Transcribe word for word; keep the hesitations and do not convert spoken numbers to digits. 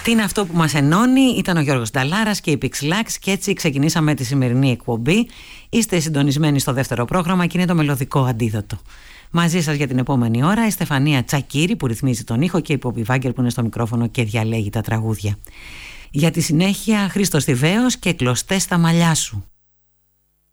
Τι είναι αυτό που μας ενώνει? Ήταν ο Γιώργος Νταλάρας και η Pixlax και έτσι ξεκινήσαμε τη σημερινή εκπομπή. Είστε συντονισμένοι στο δεύτερο πρόγραμμα και είναι το μελωδικό αντίδοτο. Μαζί σας για την επόμενη ώρα η Στεφανία Τσακίρη που ρυθμίζει τον ήχο και η Πόπη Βάγκερ που είναι στο μικρόφωνο και διαλέγει τα τραγούδια. Για τη συνέχεια Χρήστος Θηβαίος και κλωστές στα μαλλιά σου.